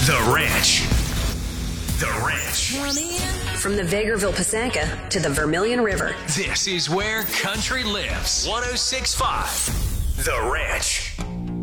The Ranch. The Ranch. From the Vegreville Pasanka to the Vermilion River. This is where country lives. 106.5. The Ranch.